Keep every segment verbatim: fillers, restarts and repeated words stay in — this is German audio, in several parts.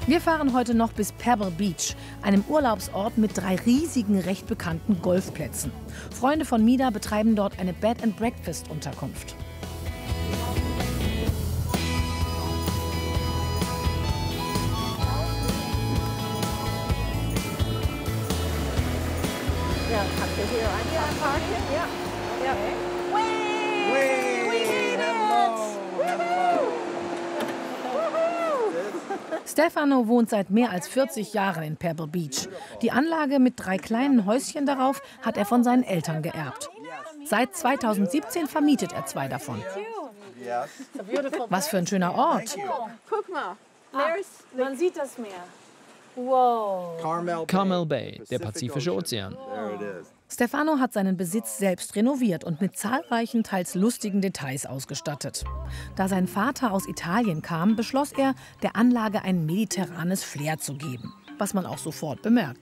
Wir fahren heute noch bis Pebble Beach, einem Urlaubsort mit drei riesigen, recht bekannten Golfplätzen. Freunde von Mida betreiben dort eine Bed-and-Breakfast-Unterkunft. Ja, habt ihr hier einen Park? Ja. Ja. Whee! Whee! Hello! Stefano wohnt seit mehr als vierzig Jahren in Pebble Beach. Die Anlage mit drei kleinen Häuschen darauf hat er von seinen Eltern geerbt. Seit zweitausendsiebzehn vermietet er zwei davon. Was für ein schöner Ort. Guck mal. Man sieht das Meer. Wow. Carmel Bay, der Pazifische Ozean. Stefano hat seinen Besitz selbst renoviert und mit zahlreichen, teils lustigen Details ausgestattet. Da sein Vater aus Italien kam, beschloss er, der Anlage ein mediterranes Flair zu geben, was man auch sofort bemerkt.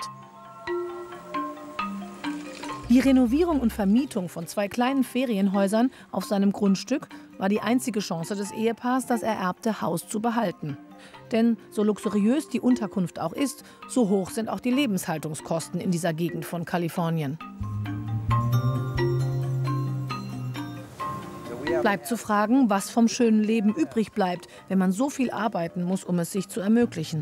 Die Renovierung und Vermietung von zwei kleinen Ferienhäusern auf seinem Grundstück war die einzige Chance des Ehepaars, das ererbte Haus zu behalten. Denn so luxuriös die Unterkunft auch ist, so hoch sind auch die Lebenshaltungskosten in dieser Gegend von Kalifornien. Bleibt zu fragen, was vom schönen Leben übrig bleibt, wenn man so viel arbeiten muss, um es sich zu ermöglichen.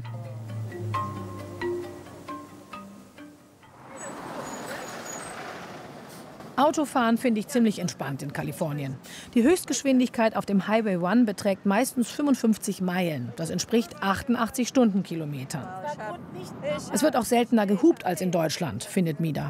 Autofahren finde ich ziemlich entspannt in Kalifornien. Die Höchstgeschwindigkeit auf dem Highway eins beträgt meistens fünfundfünfzig Meilen. Das entspricht achtundachtzig Stundenkilometern. Es wird auch seltener gehupt als in Deutschland, findet Mida.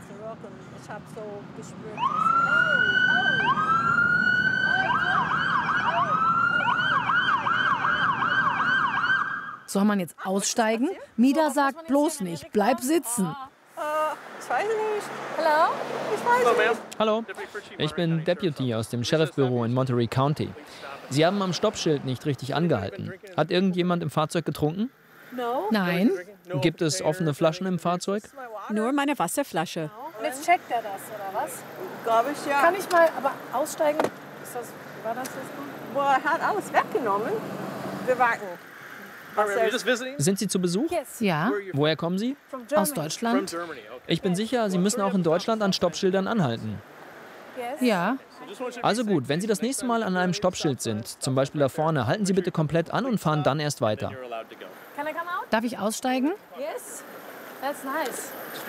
Soll man jetzt aussteigen? Mida sagt bloß nicht, bleib sitzen. Ich weiß nicht. Hallo? Ich weiß nicht. Hallo, ich bin Deputy aus dem Sheriffbüro in Monterey County. Sie haben am Stoppschild nicht richtig angehalten. Hat irgendjemand im Fahrzeug getrunken? Nein. Gibt es offene Flaschen im Fahrzeug? Nur meine Wasserflasche. Jetzt checkt er das, oder was? Glaube ich, ja. Kann ich mal aber aussteigen? Ist das, war das jetzt gut? Boah, er hat alles weggenommen. Wir warten. Sind Sie zu Besuch? Ja, Woher kommen Sie? aus Deutschland. Ich bin sicher, Sie müssen auch in Deutschland an Stoppschildern anhalten. Ja, Also gut, wenn Sie das nächste Mal an einem Stoppschild sind, zum Beispiel da vorne, halten Sie bitte komplett an und fahren dann erst weiter. darf ich aussteigen? Yes, that's nice.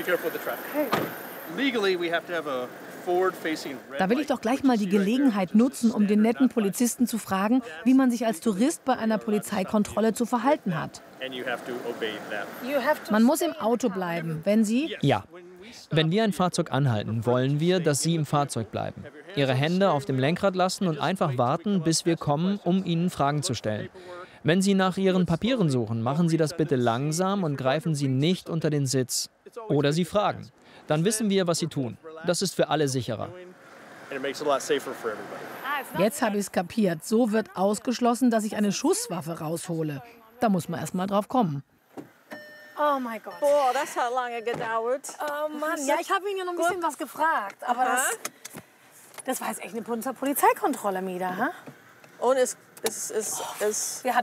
Da will ich doch gleich mal die Gelegenheit nutzen, um den netten Polizisten zu fragen, wie man sich als Tourist bei einer Polizeikontrolle zu verhalten hat. Man muss im Auto bleiben, wenn Sie... Ja. Wenn wir ein Fahrzeug anhalten, wollen wir, dass Sie im Fahrzeug bleiben. Ihre Hände auf dem Lenkrad lassen und einfach warten, bis wir kommen, um Ihnen Fragen zu stellen. Wenn Sie nach Ihren Papieren suchen, machen Sie das bitte langsam und greifen Sie nicht unter den Sitz. Oder Sie fragen. Dann wissen wir, was Sie tun. Das ist für alle sicherer. Jetzt habe ich es kapiert. So wird ausgeschlossen, dass ich eine Schusswaffe raushole. Da muss man erst mal drauf kommen. Oh mein Gott. Boah, das hat lange gedauert. Oh Mann, ja, ich habe ihn ja noch ein bisschen was gefragt. Aber das, das war jetzt echt eine Polizeikontrolle, Mida. Ha? Und es, es, es, es Wir